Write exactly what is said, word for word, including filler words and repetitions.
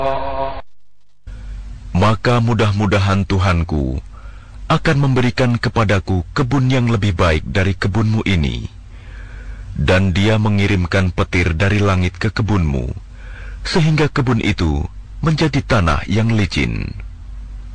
Maka mudah-mudahan Tuhanku akan memberikan kepadaku kebun yang lebih baik dari kebunmu ini. Dan dia mengirimkan petir dari langit ke kebunmu, sehingga kebun itu menjadi tanah yang licin.